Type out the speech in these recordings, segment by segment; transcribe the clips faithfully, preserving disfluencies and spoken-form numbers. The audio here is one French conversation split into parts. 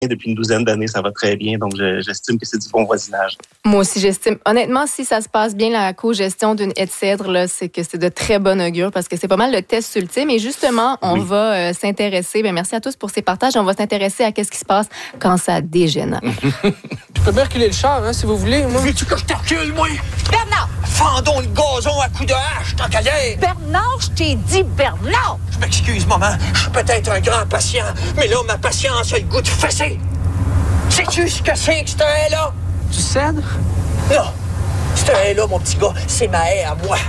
depuis une douzaine d'années, ça va très bien. Donc, je, j'estime que c'est du bon voisinage. Moi aussi, j'estime. Honnêtement, si ça se passe bien, la co-gestion d'une haie de cèdre, là, c'est que c'est de très bon augure parce que c'est pas mal le test ultime. Et justement, on oui. va euh, s'intéresser. Bien, merci à tous pour ces partages. On va s'intéresser à qu'est-ce qui se passe quand ça dégénère. Je peux bien reculer le char, hein, si vous voulez. Moi. Veux-tu que je te recule, moi? Bernard! Fendons le gazon à coups de hache, tant qu'à y être. Bernard, je t'ai dit Bernard! Je m'excuse, maman. Je suis peut-être un grand patient, mais là, ma patience a le goût de fesser. Sais-tu ce que c'est que cette haie-là? Tu cèdes? Non. Cette haie-là, mon petit gars, c'est ma haie à moi.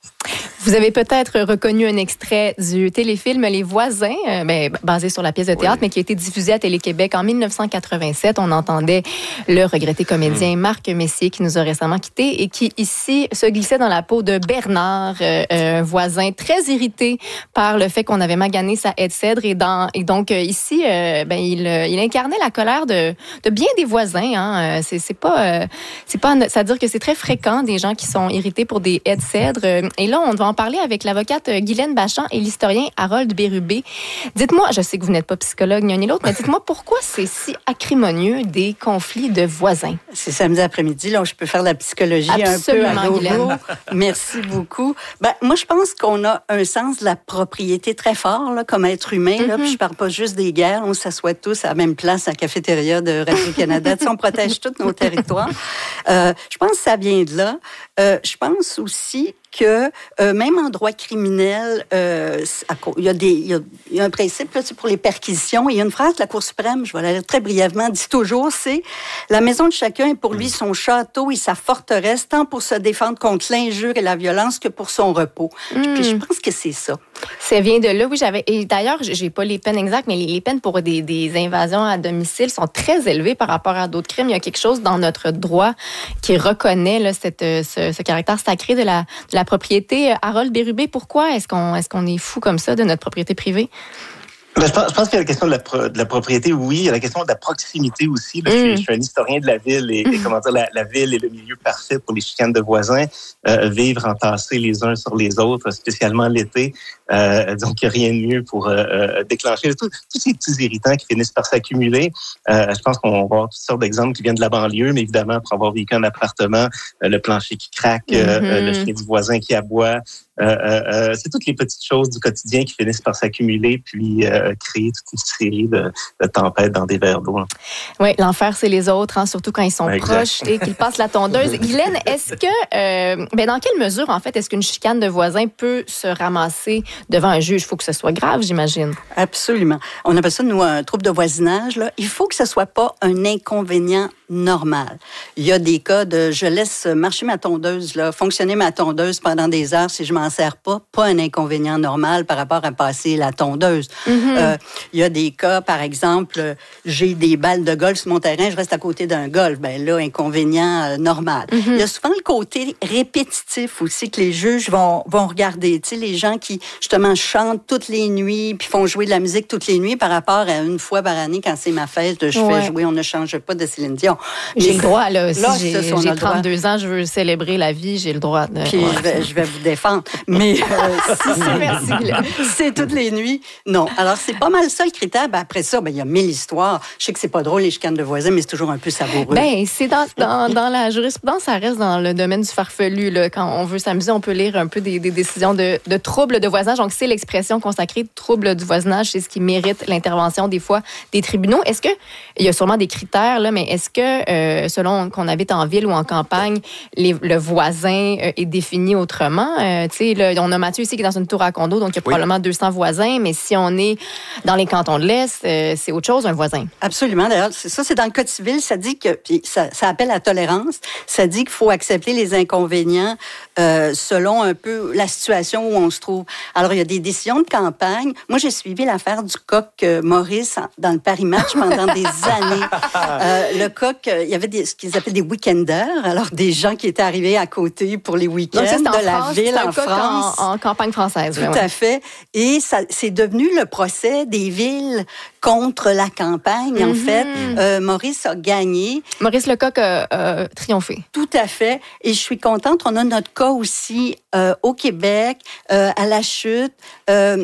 Vous avez peut-être reconnu un extrait du téléfilm Les Voisins, euh, ben, basé sur la pièce de théâtre, oui. mais qui a été diffusé à Télé-Québec en dix-neuf cent quatre-vingt-sept. On entendait le regretté comédien mmh. Marc Messier, qui nous a récemment quittés et qui, ici, se glissait dans la peau de Bernard, euh, un voisin très irrité par le fait qu'on avait magané sa haie de cèdre. Et, dans, et donc, euh, ici, euh, ben, il, il incarnait la colère de, de bien des voisins. Hein. C'est, c'est pas... Euh, c'est pas c'est-à-dire que c'est très fréquent, des gens qui sont irrités pour des haies de cèdre. Et là, on va en parler avec l'avocate Guylaine Bachand et l'historien Harold Bérubé. Dites-moi, je sais que vous n'êtes pas psychologue ni un ni l'autre, mais dites-moi pourquoi c'est si acrimonieux des conflits de voisins? C'est samedi après-midi, là, je peux faire de la psychologie Absolument, un peu à Guylaine. Merci beaucoup. Ben, moi, je pense qu'on a un sens de la propriété très fort, là, comme être humain. Mm-hmm. Là, puis je parle pas juste des guerres, on s'assoit tous à la même place à la cafétéria de Radio-Canada. On protège tous nos territoires. Euh, je pense que ça vient de là. Euh, je pense aussi que euh, même en droit criminel, euh, il y a des, il y a, il y a un principe là, pour les perquisitions. Il y a une phrase de la Cour suprême, je vais la lire très brièvement, dit toujours, c'est « La maison de chacun est pour lui son château et sa forteresse, tant pour se défendre contre l'injure et la violence que pour son repos. Mm. » Puis je pense que c'est ça. Ça vient de là, oui. J'avais, et d'ailleurs, j'ai pas les peines exactes, mais les, les peines pour des, des invasions à domicile sont très élevées par rapport à d'autres crimes. Il y a quelque chose dans notre droit qui reconnaît là, cette, ce, ce caractère sacré de la, de la propriété. Harold Bérubé, pourquoi est-ce qu'on, est-ce qu'on est fou comme ça de notre propriété privée? Ben, je, pense, je pense qu'il y a la question de la, pro, de la propriété, oui. Il y a la question de la proximité aussi. Là, mm. je, suis, je suis un historien de la ville et, mm. et comment dire, la, la ville est le milieu parfait pour les chicanes de voisins. Euh, vivre entassés les uns sur les autres, spécialement l'été. Euh, donc, il n'y a rien de mieux pour euh, déclencher tout, tous ces petits irritants qui finissent par s'accumuler. Euh, je pense qu'on va avoir toutes sortes d'exemples qui viennent de la banlieue, mais évidemment, pour avoir vécu un appartement, euh, le plancher qui craque, mm-hmm. euh, le chien du voisin qui aboie. Euh, euh, c'est toutes les petites choses du quotidien qui finissent par s'accumuler puis euh, créer toute une série de, de tempêtes dans des verres d'eau. Hein. Oui, l'enfer, c'est les autres, hein, surtout quand ils sont exact. proches et qu'ils passent la tondeuse. Guylaine, est-ce que, euh, ben dans quelle mesure, en fait, est-ce qu'une chicane de voisins peut se ramasser devant un juge? Il faut que ce soit grave, j'imagine. Absolument. On appelle ça, nous, un trouble de voisinage. Là. Il faut que ce soit pas un inconvénient normal. Il y a des cas de je laisse marcher ma tondeuse, là, fonctionner ma tondeuse pendant des heures si je m'en sers pas, pas un inconvénient normal par rapport à passer la tondeuse. Mm-hmm. Euh, il y a des cas, par exemple, j'ai des balles de golf sur mon terrain, je reste à côté d'un golf, ben là, inconvénient euh, normal. Mm-hmm. Il y a souvent le côté répétitif aussi que les juges vont, vont regarder. Tu sais, les gens qui, justement, chantent toutes les nuits puis font jouer de la musique toutes les nuits par rapport à une fois par année, quand c'est ma fête, je ouais. fais jouer « On ne change pas » de Céline Dion. J'ai Mais le droit, là. Si là, j'ai, ça, j'ai trente-deux ans, je veux célébrer la vie, j'ai le droit. De... Puis ouais. je, vais, je vais vous défendre. Mais euh, si c'est, Merci, là. c'est toutes les nuits, non. Alors, c'est pas mal ça, le critère. Ben, après ça, ben, il y a mille histoires. Je sais que c'est pas drôle, les chicanes de voisins, mais c'est toujours un peu savoureux. Ben, c'est dans, dans, dans la jurisprudence, ça reste dans le domaine du farfelu. Là. Quand on veut s'amuser, on peut lire un peu des, des décisions de, de troubles de voisinage. Donc, c'est l'expression consacrée, trouble du voisinage. C'est ce qui mérite l'intervention, des fois, des tribunaux. Est-ce que, il y a sûrement des critères, là, mais est-ce que, euh, selon qu'on habite en ville ou en campagne, les, le voisin euh, est défini autrement? Euh, tu sais, là, on a Mathieu ici qui est dans une tour à condo, donc il y a oui. probablement deux cents voisins, mais si on est dans les cantons de l'Est, euh, c'est autre chose, un voisin. Absolument. D'ailleurs, c'est ça, c'est dans le Code civil, ça dit que, puis ça, ça appelle à la tolérance, ça dit qu'il faut accepter les inconvénients euh, selon un peu la situation où on se trouve. Alors, il y a des décisions de campagne. Moi, j'ai suivi l'affaire du coq euh, Maurice dans le Paris Match pendant des années. Euh, le coq, euh, il y avait des, ce qu'ils appellent des week-enders, alors des gens qui étaient arrivés à côté pour les week-ends donc, ça, de en la France, ville en en France. En, en campagne française. Tout ouais, à ouais. fait. Et ça, c'est devenu le procès des villes contre la campagne, mm-hmm. en fait. Euh, Maurice a gagné. Maurice Lecoq a, a triomphé. Tout à fait. Et je suis contente. On a notre cas aussi euh, au Québec, euh, à la Chute. Euh,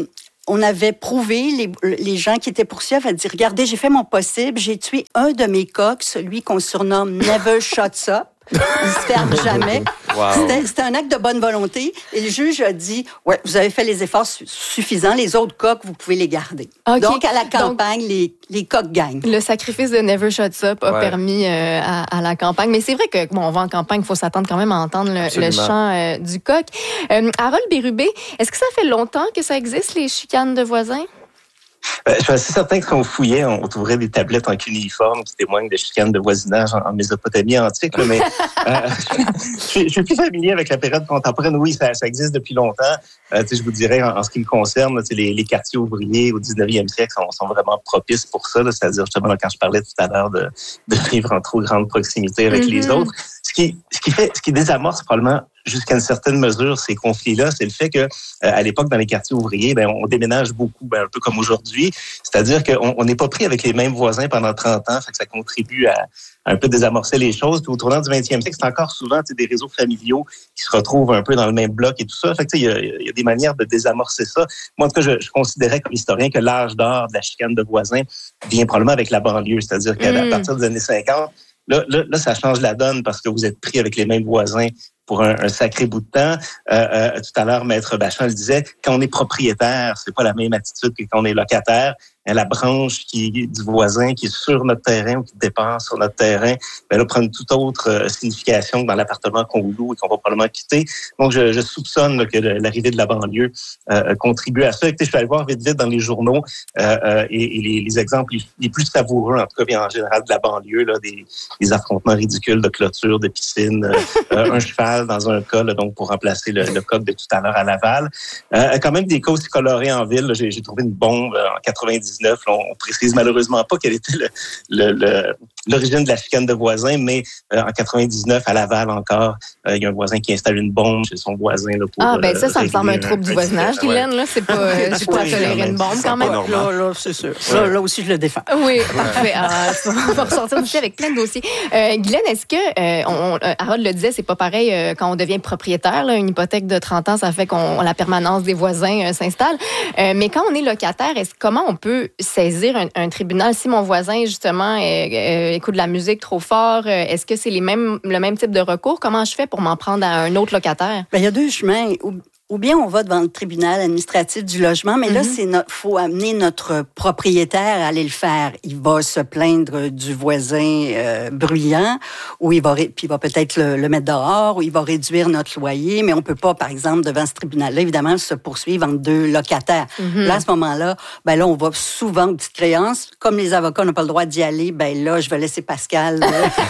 on avait prouvé, les, les gens qui étaient poursuivis avaient dit, regardez, j'ai fait mon possible, j'ai tué un de mes coqs, celui qu'on surnomme Never Shuts Up. Il se ferme jamais. Wow. C'était, c'était un acte de bonne volonté. Et le juge a dit, ouais, vous avez fait les efforts su- suffisants. Les autres coqs, vous pouvez les garder. Okay. Donc, à la campagne, Donc, les, les coqs gagnent. Le sacrifice de Never Shuts Up a ouais. permis euh, à, à la campagne. Mais c'est vrai que, bon, on va en campagne, il faut s'attendre quand même à entendre le, le chant euh, du coq. Euh, Harold Bérubé, est-ce que ça fait longtemps que ça existe, les chicanes de voisins? Euh, je suis assez certain que quand on fouillait, on trouverait des tablettes en cuniforme qui témoignent de chicanes de voisinage en, en Mésopotamie antique. Là, mais euh, je, je suis plus familier avec la période contemporaine. Oui, ça, ça existe depuis longtemps. Euh, je vous dirais, en, en ce qui me concerne, là, les, les quartiers ouvriers au dix-neuvième siècle sont, sont vraiment propices pour ça. Là, c'est-à-dire, justement, là, quand je parlais tout à l'heure de, de vivre en trop grande proximité avec mm-hmm. les autres, ce qui, ce qui fait, ce qui désamorce probablement jusqu'à une certaine mesure ces conflits-là, c'est le fait que euh, à l'époque, dans les quartiers ouvriers, ben, on déménage beaucoup, ben, un peu comme aujourd'hui. C'est-à-dire qu'on n'est pas pris avec les mêmes voisins pendant trente ans, fait que ça contribue à, à un peu désamorcer les choses. Puis au tournant du vingtième siècle, c'est encore souvent des réseaux familiaux qui se retrouvent un peu dans le même bloc et tout ça. Fait que il y a, y a des manières de désamorcer ça. Moi, en tout cas, je, je considérais comme historien que l'âge d'or de la chicane de voisins vient probablement avec la banlieue. C'est-à-dire qu'à mmh. partir des années cinquante, là, là, là, ça change la donne parce que vous êtes pris avec les mêmes voisins pour un, un sacré bout de temps. Euh, euh, tout à l'heure, Maître Bachand le disait, quand on est propriétaire, c'est pas la même attitude que quand on est locataire. La branche qui du voisin qui est sur notre terrain ou qui dépend sur notre terrain, ben là, prend une toute autre euh, signification que dans l'appartement qu'on loue et qu'on va probablement quitter. Donc, je, je soupçonne là, que l'arrivée de la banlieue euh, contribue à ça. Écoutez, je suis allé voir vite vite dans les journaux euh, euh, et, et les, les exemples les, les plus savoureux, en tout cas, bien en général, de la banlieue, là, des, des affrontements ridicules de clôture, de piscine, euh, un cheval dans un cas, là, donc pour remplacer le, le coq de tout à l'heure à Laval. Euh, quand même des cas aussi colorés en ville. Là, j'ai, j'ai trouvé une bombe euh, en quatre-vingt-dix-neuf. On précise malheureusement pas quelle était le, le, le, l'origine de la chicane de voisins, mais euh, en quatre-vingt-dix-neuf, à Laval encore, euh, il y a un voisin qui installe une bombe chez son voisin. Là, pour, ah, ben ça, ça euh, me semble un trouble du voisinage, Guylaine. Là, c'est pas, euh, j'ai pas à tolérer une bombe quand même. Là, là, c'est sûr. Là, là aussi, je le défends. Oui, parfait. Ah, on va ressortir aussi avec plein de dossiers. Euh, Guylaine, est-ce que, euh, on, on, Harold le disait, c'est pas pareil euh, quand on devient propriétaire. Là, une hypothèque de trente ans, ça fait qu'on la permanence des voisins euh, s'installe. Euh, mais quand on est locataire, est-ce, comment on peut saisir un, un tribunal si mon voisin, justement, euh, euh, écoute de la musique trop fort? Euh, est-ce que c'est les mêmes, le même type de recours? Comment je fais pour m'en prendre à un autre locataire? Bien, il y a deux chemins. Ou bien on va devant le tribunal administratif du logement, mais mm-hmm. là, c'est notre, faut amener notre propriétaire à aller le faire. Il va se plaindre du voisin euh, bruyant, ou il va, puis il va peut-être le, le mettre dehors, ou il va réduire notre loyer, mais on peut pas, par exemple, devant ce tribunal-là, évidemment, se poursuivre entre deux locataires. Mm-hmm. Là, à ce moment-là, ben là, on va souvent aux petites créances. Comme les avocats n'ont pas le droit d'y aller, ben là, je vais laisser Pascal.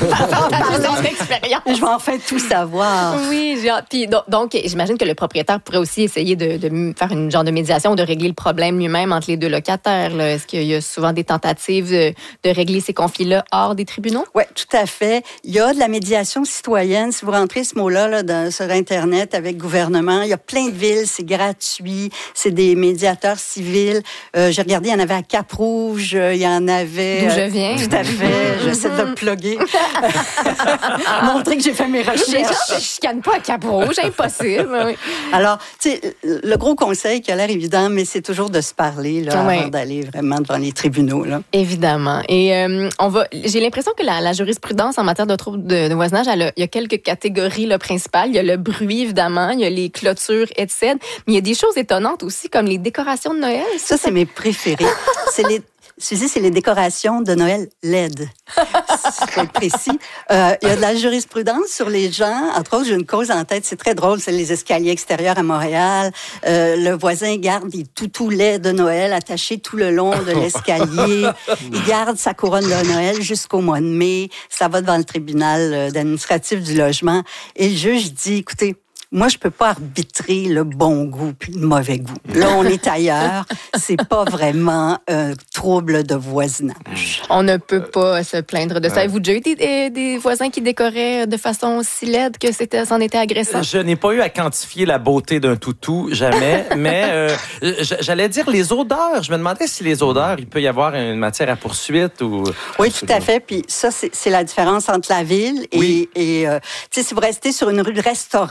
Par expérience. Je vais enfin tout savoir. Oui, j'ai, puis donc, donc, j'imagine que le propriétaire pourrait aussi essayer de, de faire une genre de médiation, de régler le problème lui-même entre les deux locataires. Là. Est-ce qu'il y a souvent des tentatives de, de régler ces conflits-là hors des tribunaux? Oui, tout à fait. Il y a de la médiation citoyenne. Si vous rentrez ce mot-là là, dans, sur Internet avec gouvernement, il y a plein de villes, c'est gratuit, c'est des médiateurs civils. Euh, j'ai regardé, il y en avait à Cap-Rouge, il y en avait... D'où je viens. Tout à fait. J'essaie de le plugger. Montrer que j'ai fait mes recherches. Je ne chicane pas à Cap-Rouge, impossible. Oui. Alors, tu sais, le gros conseil qui a l'air évident, mais c'est toujours de se parler là, oui. avant d'aller vraiment devant les tribunaux. Là. Évidemment. Et euh, on va. J'ai l'impression que la, la jurisprudence en matière de troubles de, de voisinage, elle a, il y a quelques catégories là, principales. Il y a le bruit, évidemment, il y a les clôtures, et cetera. Mais il y a des choses étonnantes aussi, comme les décorations de Noël. Ça, ça? c'est mes préférés. c'est les... Suzy, c'est les décorations de Noël L E D. C'est être précis. Euh, il y a de la jurisprudence sur les gens. Entre autres, j'ai une cause en tête. C'est très drôle. C'est les escaliers extérieurs à Montréal. Euh, le voisin garde des toutous laids de Noël attachés tout le long de l'escalier. Il garde sa couronne de Noël jusqu'au mois de mai. Ça va devant le tribunal administratif du logement. Et le juge dit, écoutez, moi, je peux pas arbitrer le bon goût puis le mauvais goût. Là, on est ailleurs. C'est pas vraiment un trouble de voisinage. On ne peut pas se plaindre de ça. Avez-vous déjà eu des, des voisins qui décoraient de façon aussi laide que c'était, c'en était agressant? Je n'ai pas eu à quantifier la beauté d'un toutou, jamais. mais euh, j'allais dire les odeurs. Je me demandais si les odeurs, il peut y avoir une matière à poursuite ou... Oui, tout à fait. Puis ça, c'est, c'est la différence entre la ville et... Oui. et euh, tu sais, si vous restez sur une rue de restaurant, il y a de la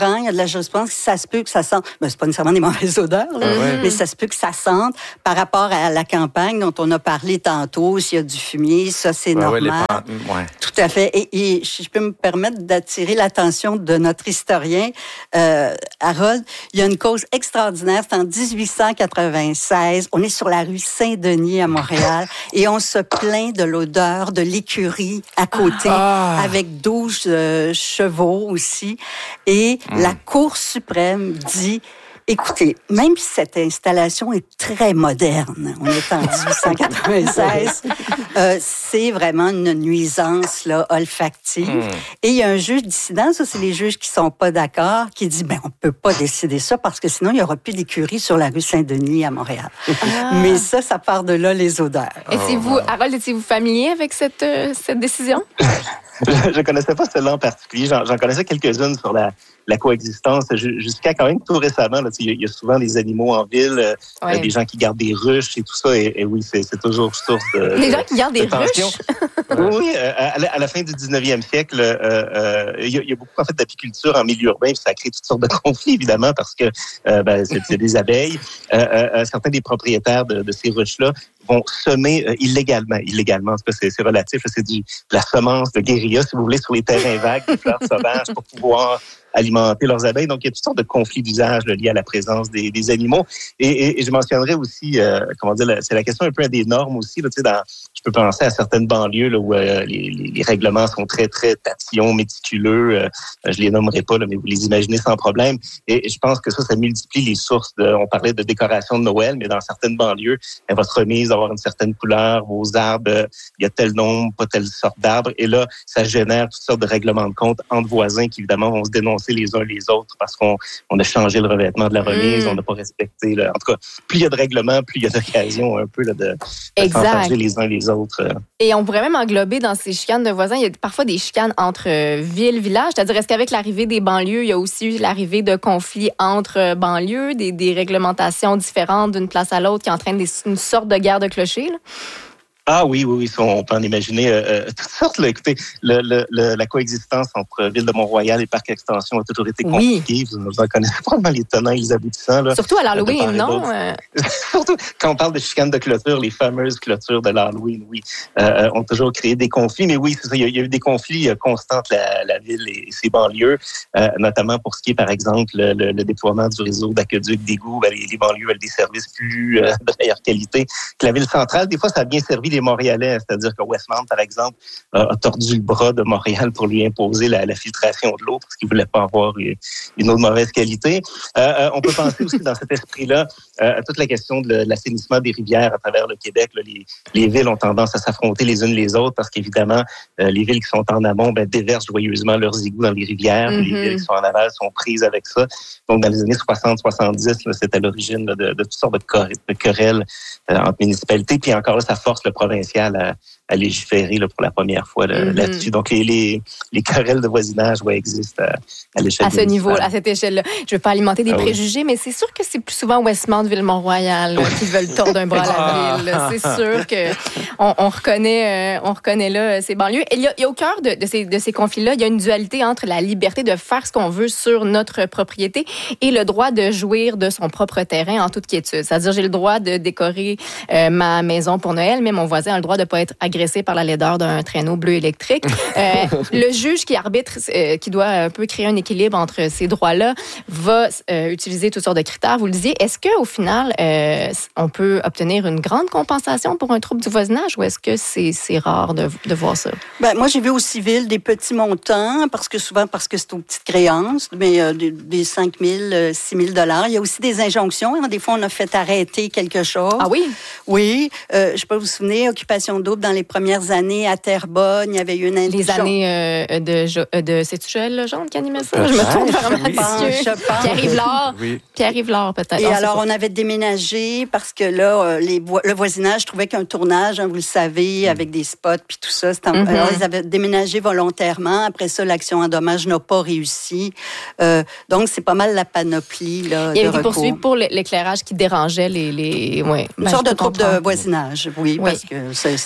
je pense que ça se peut que ça sente... Ben, c'est pas nécessairement des mauvaises odeurs, là, ah ouais. mais ça se peut que ça sente par rapport à la campagne dont on a parlé tantôt. S'il y a du fumier, ça, c'est ouais, normal. Ouais, pan... ouais. Tout à fait. Et, et si je peux me permettre d'attirer l'attention de notre historien, euh, Harold, il y a une cause extraordinaire. C'est en dix-huit cent quatre-vingt-seize. On est sur la rue Saint-Denis à Montréal et on se plaint de l'odeur de l'écurie à côté, ah. avec douze euh, chevaux aussi. Et mmh. la Cour suprême dit... Écoutez, même si cette installation est très moderne, on est en dix-huit cent quatre-vingt-seize, euh, c'est vraiment une nuisance là, olfactive. Mm. Et il y a un juge dissident, ça c'est les juges qui sont pas d'accord, qui dit ben on peut pas décider ça parce que sinon il y aura plus d'écurie sur la rue Saint-Denis à Montréal. Ah. Mais ça, ça part de là les odeurs. Étiez-vous, Harold, étiez-vous familier avec cette euh, cette décision? Je ne connaissais pas celle-là en particulier. J'en, j'en connaissais quelques-unes sur la, la coexistence. Jusqu'à quand même tout récemment, il y, y a souvent des animaux en ville, euh, ouais. des gens qui gardent des ruches et tout ça. Et, et oui, c'est, c'est toujours source de Les de, gens qui gardent des ruches? Oui, euh, à, la, à la fin du dix-neuvième siècle, euh, euh, il, y a, il y a beaucoup en fait d'apiculture en milieu urbain. Puis ça crée toutes sortes de conflits, évidemment, parce que euh, ben, c'est, c'est des abeilles. Euh, euh, certains des propriétaires de, de ces ruches-là vont semer euh, illégalement. Illégalement, en tout cas, c'est, c'est relatif. C'est du, de la semence de guérilla, si vous voulez, sur les terrains vagues, des fleurs sauvages pour pouvoir alimenter leurs abeilles. Donc, il y a toutes sortes de conflits d'usage là, liés à la présence des, des animaux. Et, et, et je mentionnerais aussi, euh, comment dire, c'est la question un peu des normes aussi. Là, tu sais, dans, je peux penser à certaines banlieues là, où euh, les, les, les règlements sont très, très tatillons, méticuleux. Euh, je les nommerai pas, là, mais vous les imaginez sans problème. Et, et je pense que ça, ça multiplie les sources. De, on parlait de décoration de Noël, mais dans certaines banlieues, votre remise d'avoir une certaine couleur, vos arbres, euh, il y a tel nombre, pas telle sorte d'arbres. Et là, ça génère toutes sortes de règlements de compte entre voisins qui, évidemment, vont se dénoncer les uns les autres parce qu'on on a changé le revêtement de la remise, mmh. on n'a pas respecté. Là. En tout cas, plus il y a de règlements, plus il y a d'occasions un peu là, de, de s'enfarger les uns les autres. Et on pourrait même englober dans ces chicanes de voisins, il y a parfois des chicanes entre villes, villages. C'est-à-dire, est-ce qu'avec l'arrivée des banlieues, il y a aussi eu l'arrivée de conflits entre banlieues, des, des réglementations différentes d'une place à l'autre qui entraînent des, une sorte de guerre de clochers, là? Ah oui, oui, oui, on peut en imaginer euh, toutes sortes. Là. Écoutez, le, le, le, la coexistence entre Ville de Mont-Royal et Parc Extension a toujours été compliquée. Oui. Vous en connaissez probablement les tenants et les aboutissants. Là, surtout à l'Halloween, non? Euh... Surtout quand on parle de chicanes de clôture, les fameuses clôtures de l'Halloween, oui, euh, ont toujours créé des conflits. Mais oui, c'est ça, il y a, il y a eu des conflits constants entre la, la ville et ses banlieues, euh, notamment pour ce qui est, par exemple, le, le, le déploiement du réseau d'aqueduc, d'égouts. Ben, les, les banlieues veulent des services plus euh, de meilleure qualité que la ville centrale. Des fois, ça a bien servi les Montréalais, c'est-à-dire que Westmount, par exemple, a tordu le bras de Montréal pour lui imposer la, la filtration de l'eau parce qu'il voulait pas avoir une eau de mauvaise qualité. Euh, on peut penser aussi dans cet esprit-là euh, à toute la question de l'assainissement des rivières à travers le Québec. Là, les, les villes ont tendance à s'affronter les unes les autres parce qu'évidemment, euh, les villes qui sont en amont ben, déversent joyeusement leurs égouts dans les rivières. Mm-hmm. Les villes qui sont en aval sont prises avec ça. Donc, dans les années soixante soixante-dix, là, c'est à l'origine là, de, de toutes sortes de, cor- de querelles euh, entre municipalités. Puis encore là, ça force le provincial à, à légiférer là, pour la première fois là, mm-hmm. là-dessus. Donc, les, les, les querelles de voisinage ouais, existent à, à l'échelle à ce niveau, à cette échelle-là. Je ne veux pas alimenter des ah, préjugés, oui. mais c'est sûr que c'est plus souvent Westmount, Ville-Mont-Royal qui veulent tordre un bras à la ville. C'est sûr que on, on reconnaît, euh, on reconnaît là ces banlieues. Et il y a, il y a au cœur de, de, ces, de ces conflits-là, il y a une dualité entre la liberté de faire ce qu'on veut sur notre propriété et le droit de jouir de son propre terrain en toute quiétude. C'est-à-dire, j'ai le droit de décorer euh, ma maison pour Noël, mais mon voisin a le droit de ne pas être agressé par la laideur d'un traîneau bleu électrique. Euh, le juge qui arbitre, euh, qui doit un peu créer un équilibre entre ces droits-là, va euh, utiliser toutes sortes de critères. Vous le disiez, est-ce qu'au final, euh, on peut obtenir une grande compensation pour un trouble du voisinage ou est-ce que c'est, c'est rare de, de voir ça? Ben, moi, j'ai vu au civil des petits montants, parce que souvent, parce que c'est aux petites créances, mais euh, des, des cinq mille, six mille dollars. Il y a aussi des injonctions. Hein. Des fois, on a fait arrêter quelque chose. Ah oui? Oui. Euh, je ne sais pas vous souvenir, Occupation double, dans les premières années à Terrebonne, il y avait eu une injonction. Les années euh, de, de... C'est-tu Joël Legendre qui animait ça? Je me tourne vers Mathieu. Pierre-Yves Lard. Oui. Pierre-Yves Lard, peut-être. Et non, alors, on avait déménagé parce que là, les, le voisinage trouvait qu'un tournage, hein, vous le savez, mm. avec des spots puis tout ça, c'était, mm-hmm. alors, ils avaient déménagé volontairement. Après ça, l'action en dommage n'a pas réussi. Euh, donc, c'est pas mal la panoplie là, il y de avait des poursuites pour l'éclairage qui dérangeait les... les... Ouais, Une ben, sorte de trouble de voisinage, oui, oui. parce que c'est, c'est, on est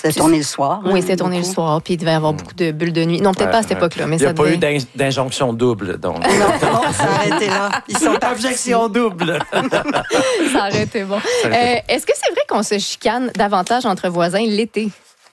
soir. Oui, hein, c'est tourné beaucoup. le soir, puis il devait y avoir beaucoup de bulles de nuit. Non, peut-être Ouais, pas à cette ouais. époque-là, mais Il n'y a ça pas devait... eu d'in- d'injonction double, donc. Non, non, ça a arrêté là. Ils sont partis. Objection double. Ça aurait été bon. Ça aurait été Euh, est-ce que c'est vrai qu'on se chicane davantage entre voisins l'été?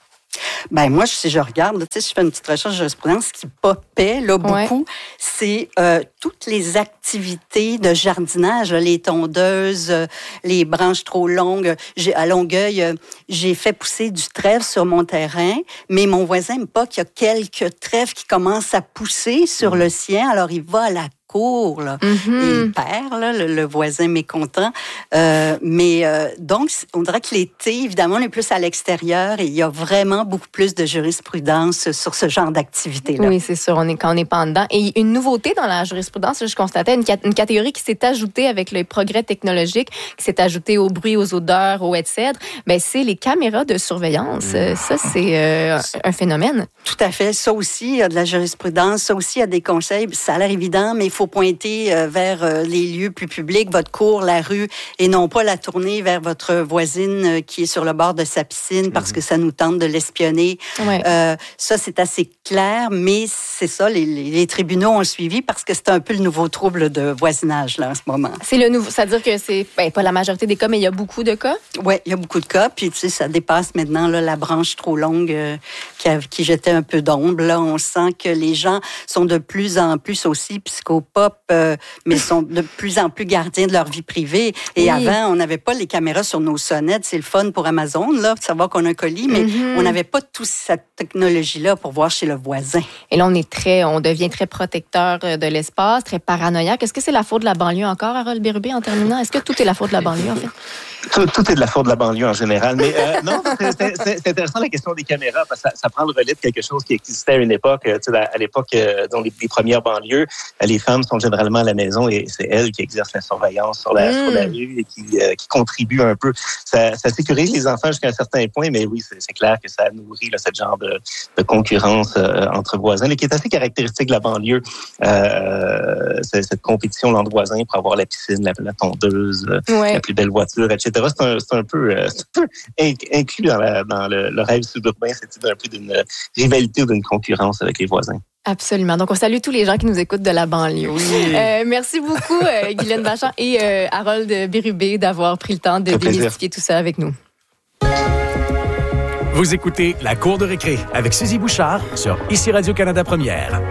Ben moi, si je regarde, tu sais, si je fais une petite recherche de jurisprudence, ce qui popait là, beaucoup, Ouais. c'est euh, toutes les activités de jardinage, là, les tondeuses, euh, les branches trop longues. J'ai, à Longueuil, euh, j'ai fait pousser du trèfle sur mon terrain, mais mon voisin n'aime pas qu'il y a quelques trèfles qui commencent à pousser sur le sien, alors il va à la cour, là, Mm-hmm. et il perd, là, le, le voisin mécontent. Euh, mais euh, donc, on dirait que l'été, évidemment, on est plus à l'extérieur et il y a vraiment beaucoup plus de jurisprudence sur ce genre d'activité-là. Oui, c'est sûr, on est, quand on n'est pas en dedans. Et une nouveauté dans la jurisprudence, là, je constatais une, cat- une catégorie qui s'est ajoutée avec les progrès technologiques, qui s'est ajoutée au bruit, aux odeurs, aux et cetera. Ben, c'est les caméras de surveillance. Euh, Ça, c'est euh, un phénomène. Tout à fait. Ça aussi, il y a de la jurisprudence. Ça aussi, il y a des conseils. Ça a l'air évident, mais il faut pointer euh, vers euh, les lieux plus publics, votre cour, la rue, et non pas la tourner vers votre voisine euh, qui est sur le bord de sa piscine parce que ça nous tente de l'espionner. Ouais. Euh, ça, c'est assez clair, mais c'est ça, les, les, les tribunaux ont suivi parce que c'est un peu le nouveau trouble de voisinage là, en ce moment. C'est le nouveau. C'est-à-dire que c'est ben, pas la majorité des cas, mais il y a beaucoup de cas. Oui, il y a beaucoup de cas, puis tu sais, ça dépasse maintenant là, la branche trop longue euh, qui, a, qui jetait un peu d'ombre. Là, on sent que les gens sont de plus en plus aussi psychopathes, euh, mais sont de plus en plus gardiens de leur vie privée. Et Oui. avant, on n'avait pas les caméras sur nos sonnettes. C'est le fun pour Amazon, là, de savoir qu'on a un colis, mais Mm-hmm. on n'avait pas toute cette technologie-là pour voir chez le voisin. Et là, on est très, on devient très protecteur euh, de l'espace, très paranoïaque. Est-ce que c'est la faute de la banlieue encore, Harold Bérubé, en terminant? Est-ce que tout est la faute de la banlieue, en fait? Tout, tout est de la faute de la banlieue en général. Mais euh, non, c'est, c'est, c'est intéressant la question des caméras parce que ça, ça prend le relais de quelque chose qui existait à une époque. Tu sais, à l'époque, euh, dans les, les premières banlieues, les femmes sont généralement à la maison et c'est elles qui exercent la surveillance sur la, Mm. sur la rue et qui, euh, qui contribuent un peu. Ça, ça sécurise les enfants jusqu'à un certain point, mais oui, c'est, c'est clair que ça nourrit là, ce genre de, de concurrence euh, entre voisins, là, qui est assez caractéristique de la banlieue. Euh, c'est, cette compétition entre voisins pour avoir la piscine, la, la tondeuse, Ouais. la plus belle voiture, et cetera. C'est un, c'est un peu, euh, c'est un peu inc- inclus dans, la, dans le, le rêve suburbain, cette idée un peu d'une rivalité ou d'une concurrence avec les voisins. Absolument. Donc, on salue tous les gens qui nous écoutent de la banlieue. Oui. Euh, merci beaucoup, euh, Guylaine Vachon et euh, Harold Bérubé, d'avoir pris le temps de Ça fait plaisir. démystifier tout ça avec nous. Vous écoutez La Cour de récré avec Suzy Bouchard sur Ici Radio-Canada Première.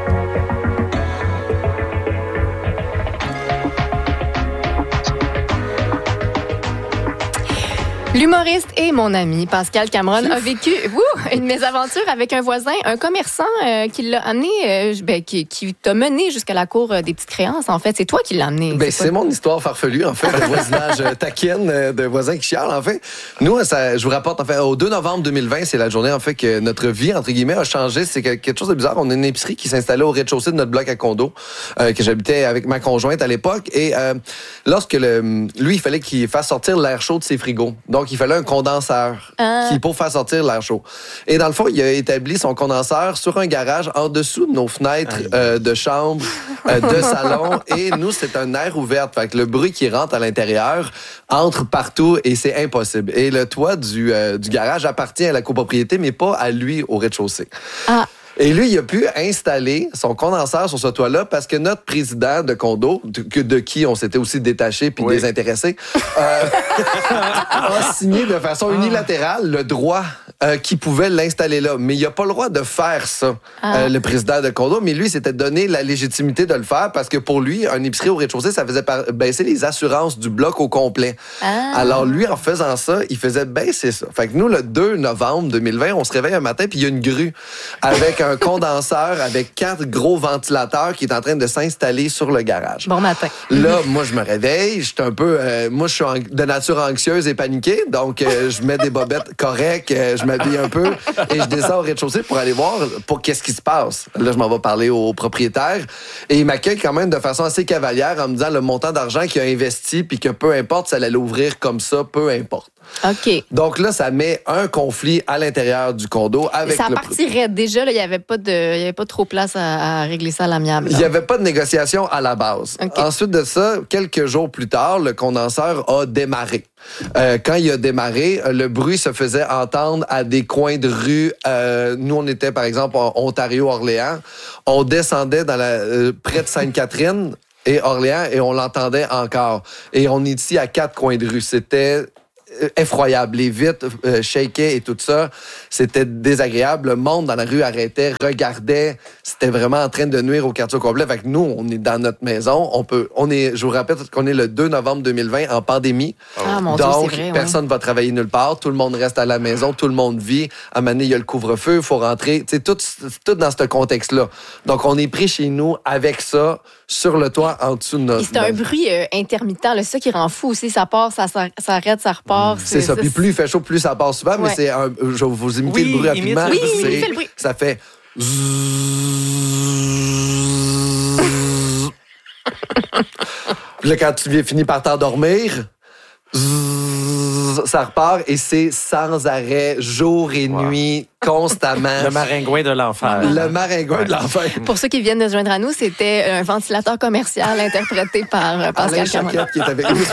L'humoriste et mon ami Pascal Cameron a vécu ouh, une mésaventure avec un voisin, un commerçant euh, qui l'a amené, euh, ben, qui, qui t'a mené jusqu'à la cour euh, des petites créances. En fait, c'est toi qui l'as amené. Ben, c'est c'est pas... mon histoire farfelue, en fait, de voisinage euh, taquine, euh, de voisins qui chialent, en fait. Nous, ça, je vous rapporte, en fait, au deux novembre deux mille vingt, c'est la journée, en fait, que notre vie, entre guillemets, a changé. C'est quelque chose de bizarre. On a une épicerie qui s'installait au rez-de-chaussée de notre bloc à condo, euh, que j'habitais avec ma conjointe à l'époque. Et euh, lorsque le, lui, il fallait qu'il fasse sortir l'air chaud de ses frigos. Donc, il fallait un condenseur Ah. qui, pour faire sortir l'air chaud. Et dans le fond, il a établi son condenseur sur un garage en dessous de nos fenêtres euh, de chambre, euh, de salon. Et nous, c'est un air ouvert. Fait que le bruit qui rentre à l'intérieur entre partout et c'est impossible. Et le toit du, euh, du garage appartient à la copropriété, mais pas à lui au rez-de-chaussée. Ah. Et lui, il a pu installer son condenseur sur ce toit-là parce que notre président de condo, de, de qui on s'était aussi détaché puis Oui. désintéressé, euh, a signé de façon unilatérale le droit euh, qu'il pouvait l'installer là. Mais il n'a pas le droit de faire ça, Ah. euh, le président de condo. Mais lui, il s'était donné la légitimité de le faire parce que pour lui, un épicerie au rez-de-chaussée, ça faisait par- baisser les assurances du bloc au complet. Ah. Alors lui, en faisant ça, il faisait baisser ça. Fait que nous, le deux novembre deux mille vingt, on se réveille un matin puis il y a une grue avec un condenseur avec quatre gros ventilateurs qui est en train de s'installer sur le garage. Bon matin. Là, moi, je me réveille. Je suis un peu... euh, moi, je suis en- de nature anxieuse et paniquée. Donc, euh, je mets des bobettes correctes. euh, je m'habille un peu. Et je descends au rez-de-chaussée pour aller voir pour qu'est-ce qui se passe. Là, je m'en vais parler au propriétaire. Et il m'accueille quand même de façon assez cavalière en me disant le montant d'argent qu'il a investi puis que peu importe si elle allait ouvrir comme ça, peu importe. OK. Donc là, ça met un conflit à l'intérieur du condo avec Ça le... partirait déjà, là, il y avait avait pas de, il y avait pas trop place à, à régler ça à l'amiable. Il n'y avait pas de négociation à la base. Okay. Ensuite de ça, quelques jours plus tard, le condenseur a démarré. Euh, quand il a démarré, le bruit se faisait entendre à des coins de rue. Euh, nous, on était, par exemple, en Ontario-Orléans. On descendait dans la, euh, près de Sainte-Catherine et Orléans et on l'entendait encore. Et on est ici à quatre coins de rue. C'était effroyable. Les vitres euh, shakaient et tout ça. C'était désagréable. Le monde dans la rue arrêtait, regardait. C'était vraiment en train de nuire au quartier au complet. Fait que nous, on est dans notre maison. On peut, on est, je vous rappelle qu'on est le deux novembre deux mille vingt en pandémie. Ah, mon Donc, Dieu, c'est vrai, personne ne ouais. va travailler nulle part. Tout le monde reste à la maison. Tout le monde vit. À un moment donné, il y a le couvre-feu. Il faut rentrer. Tu sais, tout, tout dans ce contexte-là. Donc, on est pris chez nous avec ça sur le toit en dessous de notre... Et c'est un bruit euh, intermittent. C'est ça qui rend fou aussi. Ça part, ça s'arrête, ça repart. Mmh. C'est ça. Puis plus il fait chaud, plus ça part souvent. Ouais. Mais c'est un... Je vais vous imiter oui, le bruit rapidement. Oui, oui, il fait le bruit. Ça fait... Puis là, quand tu finis par t'endormir... Ça repart et c'est sans arrêt, jour et wow. nuit, constamment. Le maringouin de l'enfer. Le maringouin ouais. de l'enfer. Pour ceux qui viennent de se joindre à nous, c'était un ventilateur commercial interprété par Pascal Choquette qui est avec nous.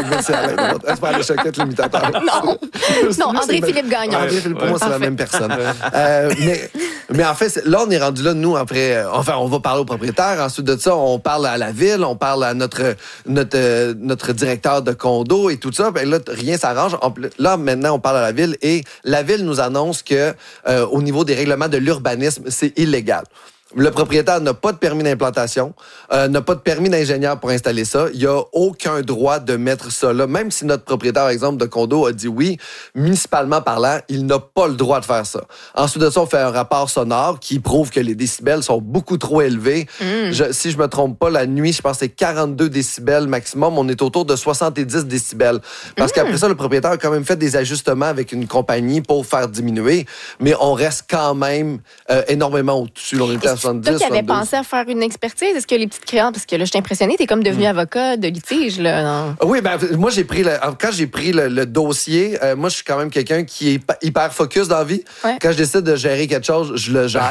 C'est pas Alain Choquette, l'imitateur. Non, non André-Philippe Gagnon. André-Philippe, pour moi, c'est la même personne. euh, mais, mais en fait, là, on est rendu là, nous, après, enfin, on va parler au propriétaire. Ensuite de ça, on parle à la ville, on parle à notre, notre, notre directeur de condo et tout ça. Ben là, rien s'arrange. Là, maintenant, on parle à la ville et la ville nous annonce que euh, au niveau des règlements de l'urbanisme, c'est illégal. Le propriétaire n'a pas de permis d'implantation, euh, n'a pas de permis d'ingénieur pour installer ça. Il n'y a aucun droit de mettre ça là. Même si notre propriétaire, par exemple, de condo a dit oui, municipalement parlant, il n'a pas le droit de faire ça. Ensuite de ça, on fait un rapport sonore qui prouve que les décibels sont beaucoup trop élevés. Mm. Je, si je me trompe pas, la nuit, je pense que c'est quarante-deux décibels maximum. On est autour de soixante-dix décibels. Parce mm. qu'après ça, le propriétaire a quand même fait des ajustements avec une compagnie pour faire diminuer. Mais on reste quand même euh, énormément au-dessus. On était à soixante-dix, toi qui avais pensé à faire une expertise, est-ce que les petites créances, parce que là, je suis impressionnée, t'es comme devenu mmh. avocat de litige, là. Non? Oui, ben moi, j'ai pris le, quand j'ai pris le, le dossier, euh, moi, je suis quand même quelqu'un qui est hyper focus dans la vie. Ouais. Quand je décide de gérer quelque chose, je le gère.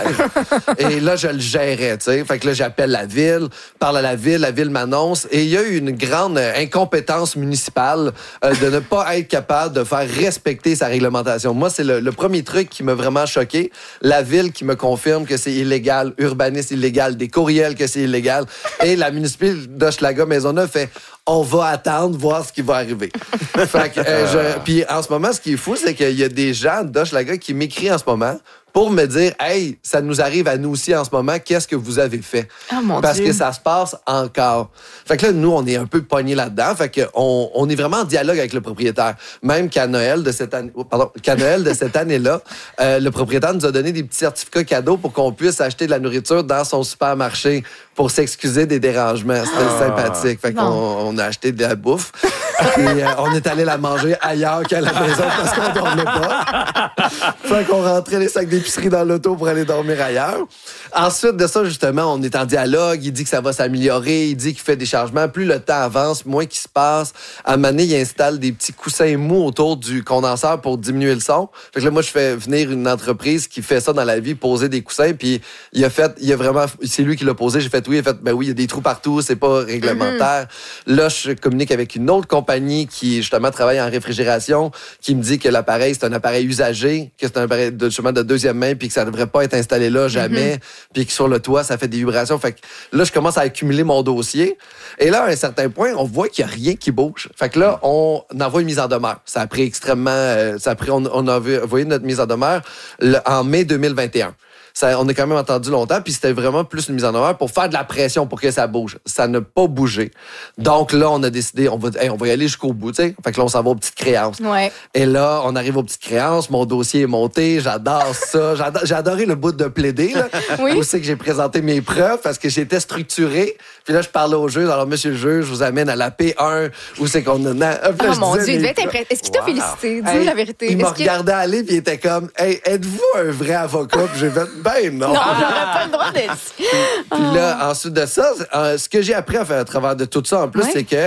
Et là, je le gérais, tu sais. Fait que là, j'appelle la ville, parle à la ville, la ville m'annonce. Et il y a eu une grande incompétence municipale euh, de ne pas être capable de faire respecter sa réglementation. Moi, c'est le, le premier truc qui m'a vraiment choqué. La ville qui me confirme que c'est illégal, urbaniste illégal, des courriels que c'est illégal. Et la municipalité d'Hochelaga Maisonneuve fait « On va attendre, voir ce qui va arriver. » Fait que, euh, je, puis en ce moment, ce qui est fou, c'est qu'il y a des gens d'Hochelaga qui m'écrivent en ce moment pour me dire « Hey, ça nous arrive à nous aussi en ce moment, qu'est-ce que vous avez fait? Oh, » mon Parce Dieu. que ça se passe encore. Fait que là, nous, on est un peu pognés là-dedans. Fait que on, on est vraiment en dialogue avec le propriétaire. Même qu'à Noël de cette année, pardon, qu'à Noël de cette année-là, euh, le propriétaire nous a donné des petits certificats cadeaux pour qu'on puisse acheter de la nourriture dans son supermarché pour s'excuser des dérangements. C'était ah. sympathique. Fait qu'on on a acheté de la bouffe. Et euh, on est allé la manger ailleurs qu'à la maison parce qu'on dormait pas. Fait qu'on rentrait les sacs d'épicerie dans l'auto pour aller dormir ailleurs. Ensuite de ça, justement, on est en dialogue. Il dit que ça va s'améliorer. Il dit qu'il fait des changements. Plus le temps avance, moins qu'il se passe. À un moment donné, il installe des petits coussins mous autour du condenseur pour diminuer le son. Fait que là, moi, je fais venir une entreprise qui fait ça dans la vie, poser des coussins. Puis il a fait, il a vraiment, c'est lui qui l'a posé. J'ai fait oui. Il a fait, ben oui, il y a des trous partout. C'est pas réglementaire. Mm-hmm. Là, je communique avec une autre compagnie qui, justement, travaille en réfrigération, qui me dit que l'appareil, c'est un appareil usagé, que c'est un appareil de, justement, de deuxième main, puis que ça devrait pas être installé là jamais, mm-hmm. puis que sur le toit, ça fait des vibrations. Fait que là, je commence à accumuler mon dossier. Et là, à un certain point, on voit qu'il y a rien qui bouge. Fait que là, on envoie une mise en demeure. Ça a pris extrêmement... Euh, ça a pris, on, on a envoyé notre mise en demeure le, en mai deux mille vingt et un. Ça, on a quand même entendu longtemps, puis c'était vraiment plus une mise en demeure pour faire de la pression pour que ça bouge. Ça n'a pas bougé. Donc là, on a décidé, on va, hey, on va y aller jusqu'au bout, tu sais. Fait que là, on s'en va aux petites créances. Ouais. Et là, on arrive aux petites créances, mon dossier est monté, j'adore ça. J'adore, j'ai adoré le bout de plaider, là. Oui. Où c'est que j'ai présenté mes preuves parce que j'étais structuré. Puis là, je parlais au juge. Alors, monsieur le juge, je vous amène à la P un, où c'est qu'on a... Là, oh mon Dieu, il devait être impressionnant. Est-ce qu'il t'a wow. félicité? Dis hey, la vérité. Il Est-ce m'a que... regardé aller, puis il était comme, hey, êtes-vous un vrai avocat? Puis j'ai fait, ben non. Non, j'aurais pas le droit d'être. Puis là, ensuite de ça, euh, ce que j'ai appris à, faire, à travers de tout ça, en plus, ouais. c'est que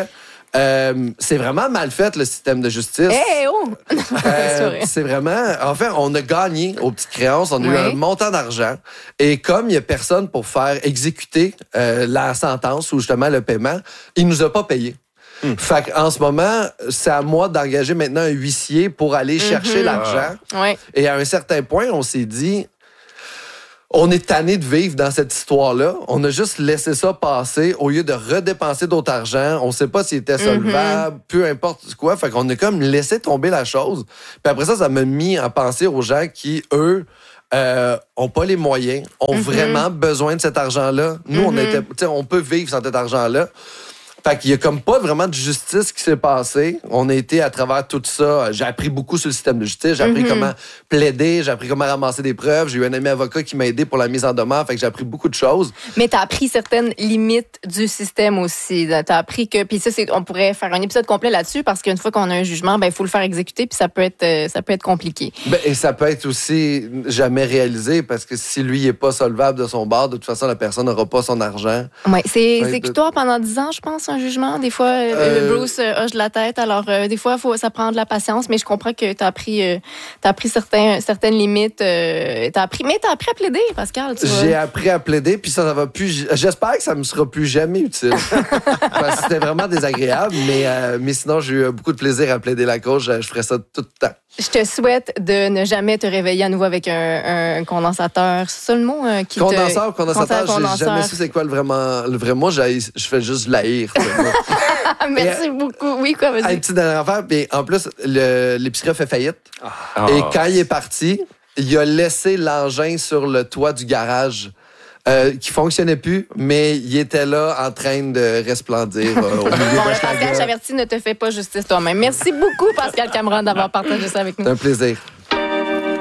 Euh, c'est vraiment mal fait, le système de justice. Hey, oh! Euh, c'est vraiment... En fait, on a gagné aux petites créances. On a oui. eu un montant d'argent. Et comme il n'y a personne pour faire exécuter euh, la sentence ou justement le paiement, il ne nous a pas payé. Hmm. Fait qu'en ce moment, c'est à moi d'engager maintenant un huissier pour aller chercher mm-hmm. l'argent. Ouais. Et à un certain point, on s'est dit... On est tanné de vivre dans cette histoire-là. On a juste laissé ça passer au lieu de redépenser d'autres argent. On sait pas s'il était solvable, mm-hmm. peu importe quoi. Fait qu'on a comme laissé tomber la chose. Puis après ça, ça m'a mis à penser aux gens qui, eux, euh, ont pas les moyens, ont mm-hmm. vraiment besoin de cet argent-là. Nous, mm-hmm. on était, tu sais, on peut vivre sans cet argent-là. Fait qu'il y a comme pas vraiment de justice qui s'est passée. On a été à travers tout ça. J'ai appris beaucoup sur le système de justice. J'ai appris mm-hmm. comment plaider. J'ai appris comment ramasser des preuves. J'ai eu un ami avocat qui m'a aidé pour la mise en demeure. Fait que j'ai appris beaucoup de choses. Mais t'as appris certaines limites du système aussi. T'as appris que... Puis ça, c'est, on pourrait faire un épisode complet là-dessus parce qu'une fois qu'on a un jugement, ben il faut le faire exécuter puis ça peut être, ça peut être compliqué. Ben, et ça peut être aussi jamais réalisé parce que si lui n'est pas solvable de son bord, de toute façon, la personne n'aura pas son argent. Oui, c'est exécutoire pendant dix ans, je pense, un jugement. Des fois, euh... Bruce euh, hoche de la tête. Alors, euh, des fois, faut, ça prend de la patience, mais je comprends que tu as appris, euh, t'as appris certains, certaines limites. Euh, t'as appris, mais tu as appris à plaider, Pascal. J'ai appris à plaider, puis ça, ça va plus. J'espère que ça me sera plus jamais utile. Parce que c'était vraiment désagréable, mais, euh, mais sinon, j'ai eu beaucoup de plaisir à plaider la cause. Je, je ferais ça tout le temps. Je te souhaite de ne jamais te réveiller à nouveau avec un, un condensateur. C'est ça le mot euh, qui condenseur, te... Condensateur, condenseur, j'ai jamais su c'est quoi le, vraiment, le vrai mot. Je fais juste l'haïr. Merci et, beaucoup. Oui, quoi, vas-y. Une petite dernière affaire. Puis en plus, le, l'épicerie a fait faillite. Oh. Et quand il est parti, il a laissé l'engin sur le toit du garage. Euh, qui fonctionnait plus, mais il était là en train de resplendir euh, au milieu bon, de Pascal, j'avertis, ne te fais pas justice toi-même. Merci beaucoup, Pascal Cameron, d'avoir partagé ça avec nous. C'est un plaisir.